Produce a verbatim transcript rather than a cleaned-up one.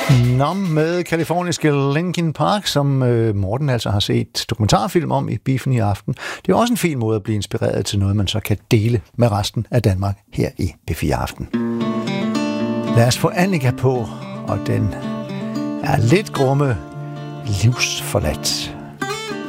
Nå, med kaliforniske Linkin Park, som øh, Morten altså har set dokumentarfilm om i Biffen i aften. Det er også en fin måde at blive inspireret til noget, man så kan dele med resten af Danmark her i Biff i aften. Lad os få Annika på, og den er lidt grumme livsforladt.